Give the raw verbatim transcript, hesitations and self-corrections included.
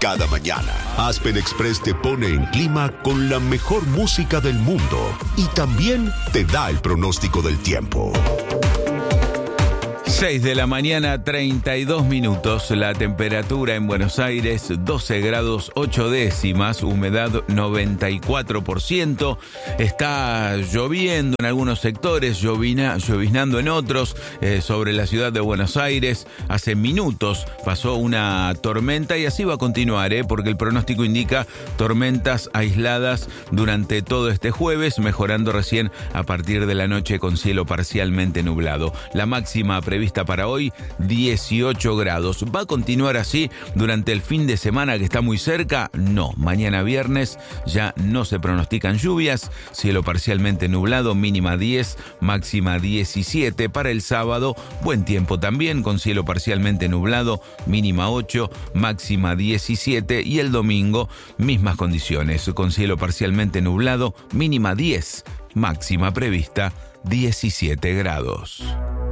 cada mañana. Aspen Express te pone en clima con la mejor música del mundo y también te da el pronóstico del tiempo. seis de la mañana, treinta y dos minutos. La temperatura en Buenos Aires, doce grados ocho décimas, humedad noventa y cuatro por ciento. Está lloviendo en algunos sectores, llovina, lloviznando en otros. Eh, sobre la ciudad de Buenos Aires, hace minutos pasó una tormenta y así va a continuar, eh, porque el pronóstico indica tormentas aisladas durante todo este jueves, mejorando recién a partir de la noche con cielo parcialmente nublado. La máxima prevista para hoy, dieciocho grados. ¿Va a continuar así durante el fin de semana que está muy cerca? No. Mañana viernes ya no se pronostican lluvias. Cielo parcialmente nublado, mínima diez, máxima diecisiete. Para el sábado, buen tiempo también, con cielo parcialmente nublado, mínima ocho, máxima diecisiete. Y el domingo, mismas condiciones, con cielo parcialmente nublado, mínima diez, máxima prevista diecisiete grados.